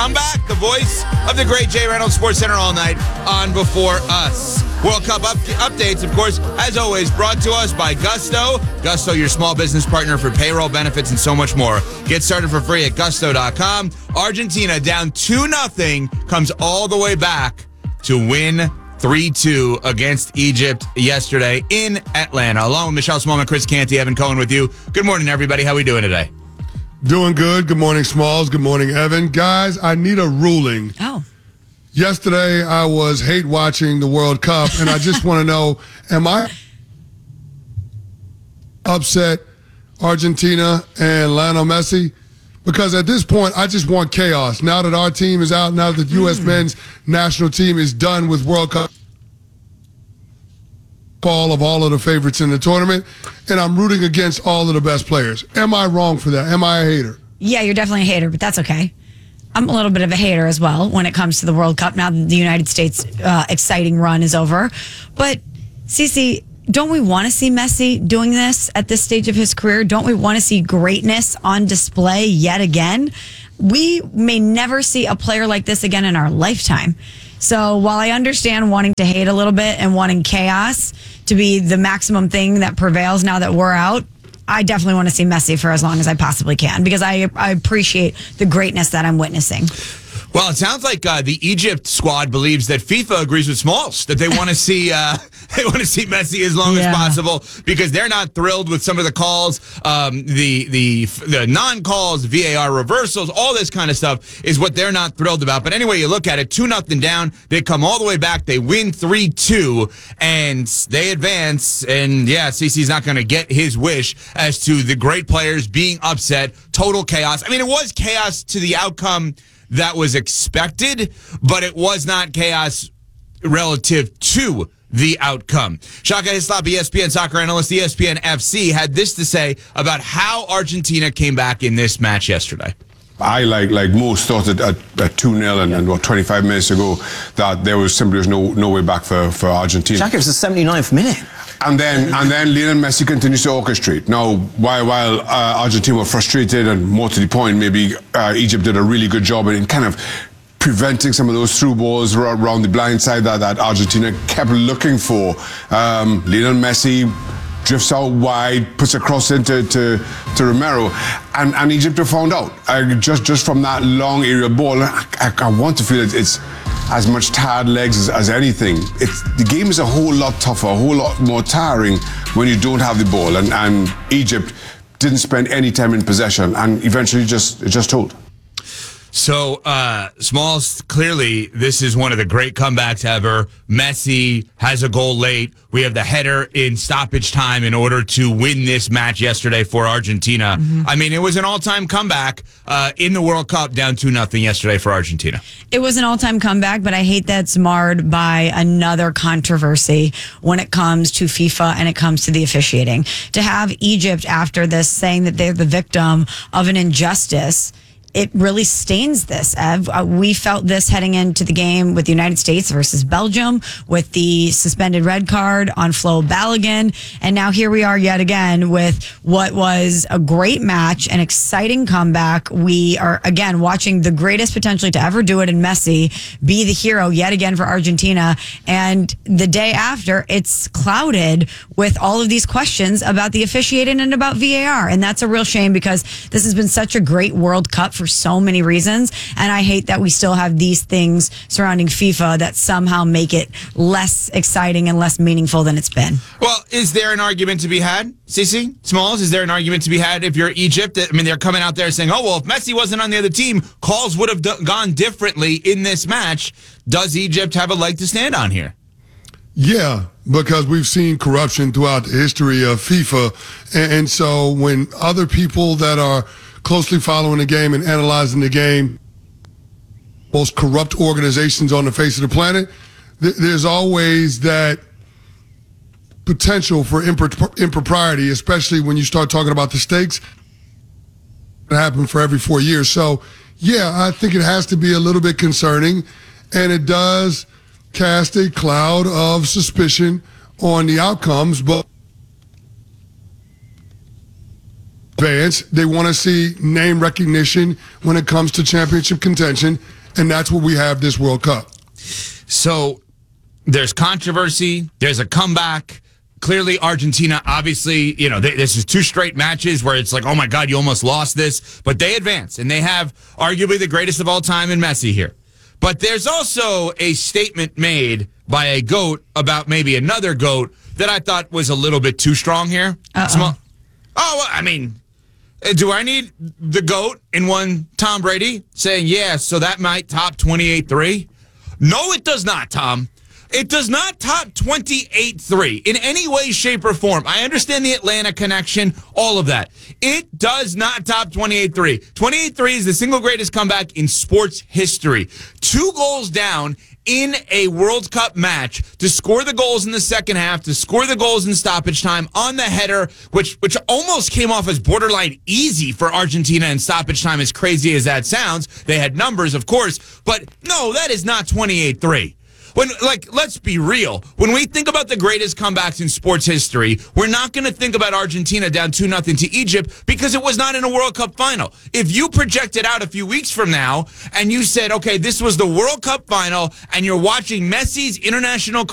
comeback. The voice of the great Jay Reynolds, Sports Center all night on Before Us. World Cup updates, of course, as always, brought to us by Gusto. Gusto, your small business partner for payroll benefits and so much more. Get started for free at gusto.com. Argentina down 2-0, comes all the way back to win 3-2 against Egypt yesterday in Atlanta. Along with Michelle Smallman, Chris Canty, Evan Cohen with you. Good morning, everybody. How are we doing today? Doing good. Good morning, Smalls. Good morning, Evan. Guys, I need a ruling. Yesterday, I was hate watching the World Cup, and I just want to know, am I upset Argentina and Lionel Messi? Because at this point, I just want chaos. Now that our team is out, now that the U.S. men's national team is done with World Cup of all of the favorites in the tournament, and I'm rooting against all of the best players. Am I wrong for that? Am I a hater? Yeah, you're definitely a hater, but that's okay. I'm a little bit of a hater as well when it comes to the World Cup now that the United States exciting run is over. But, Cece, don't we want to see Messi doing this at this stage of his career? Don't we want to see greatness on display yet again? We may never see a player like this again in our lifetime. So while I understand wanting to hate a little bit and wanting chaos to be the maximum thing that prevails now that we're out, I definitely want to see Messi for as long as I possibly can because I appreciate the greatness that I'm witnessing. Well, it sounds like the Egypt squad believes that FIFA agrees with Smalls, that they want to see Messi as long as possible because they're not thrilled with some of the calls, the non-calls, VAR reversals, all this kind of stuff is what they're not thrilled about. But anyway, you look at it, 2-0 down, they come all the way back, they win 3-2, and they advance. And yeah, CC's not going to get his wish as to the great players being upset, total chaos. I mean, it was chaos to the outcome that was expected, but it was not chaos relative to the outcome. Shaka Hislop, ESPN soccer analyst, ESPN FC, had this to say about how Argentina came back in this match yesterday. I, like most, thought at 2-0 and 25 minutes ago that there was simply no way back for Argentina. Shaka, it was the 79th minute. And then Lionel Messi continues to orchestrate. Now, while Argentina were frustrated and more to the point, maybe Egypt did a really good job in kind of preventing some of those through balls around the blind side that Argentina kept looking for. Lionel Messi drifts out wide, puts a cross into to Romero, and Egypt have found out. Just from that long aerial ball, I want to feel that it's as much tired legs as anything. The game is a whole lot tougher, a whole lot more tiring when you don't have the ball. And Egypt didn't spend any time in possession and eventually just told. So, Smalls, clearly this is one of the great comebacks ever. Messi has a goal late. We have the header in stoppage time in order to win this match yesterday for Argentina. I mean, it was an all-time comeback in the World Cup, down 2-0 yesterday for Argentina. It was an all-time comeback, but I hate that it's marred by another controversy when it comes to FIFA and it comes to the officiating. To have Egypt after this saying that they're the victim of an injustice, it really stains this, Ev. We felt this heading into the game with the United States versus Belgium with the suspended red card on Flo Balogun. And now here we are yet again with what was a great match, an exciting comeback. We are, again, watching the greatest potentially to ever do it in Messi be the hero yet again for Argentina. And the day after, it's clouded with all of these questions about the officiating and about VAR. And that's a real shame because this has been such a great World Cup for so many reasons, and I hate that we still have these things surrounding FIFA that somehow make it less exciting and less meaningful than it's been. Well, is there an argument to be had, Cece Smalls? Is there an argument to be had if you're Egypt? I mean, they're coming out there saying, oh, well, if Messi wasn't on the other team, calls would have gone differently in this match. Does Egypt have a leg to stand on here? Yeah, because we've seen corruption throughout the history of FIFA, and so when other people that are closely following the game and analyzing the game, most corrupt organizations on the face of the planet, there's always that potential for impropriety, especially when you start talking about the stakes that happen for every 4 years. So, yeah, I think it has to be a little bit concerning, and it does cast a cloud of suspicion on the outcomes, but advance. They want to see name recognition when it comes to championship contention, and that's what we have this World Cup. So there's controversy. There's a comeback. Clearly, Argentina, obviously, this is 2 straight matches where it's like, oh my God, you almost lost this. But they advance, and they have arguably the greatest of all time in Messi here. But there's also a statement made by a GOAT about maybe another GOAT that I thought was a little bit too strong here. Do I need the GOAT in one Tom Brady saying, yeah, so that might top 28-3? No, it does not, Tom. It does not top 28-3 in any way, shape, or form. I understand the Atlanta connection, all of that. It does not top 28-3. 28-3 is the single greatest comeback in sports history. 2 goals down in a World Cup match to score the goals in the second half, to score the goals in stoppage time on the header, which almost came off as borderline easy for Argentina in stoppage time, as crazy as that sounds. They had numbers, of course, but no, that is not 28-3. Let's be real. When we think about the greatest comebacks in sports history, we're not going to think about Argentina down 2-0 to Egypt because it was not in a World Cup final. If you projected out a few weeks from now and you said, okay, this was the World Cup final and you're watching Messi's international